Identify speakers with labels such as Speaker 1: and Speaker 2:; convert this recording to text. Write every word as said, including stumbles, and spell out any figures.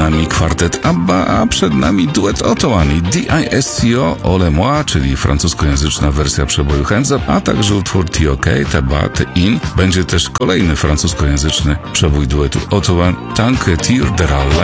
Speaker 1: nami kwartet ABBA, a przed nami duet Otto One i D I S C O Ole Moi, czyli francuskojęzyczna wersja przeboju Hands Up, a także utwór T O K, Tabat, Te In. Będzie też kolejny francuskojęzyczny przebój duetu Otto One, Tank Tir de Ralle.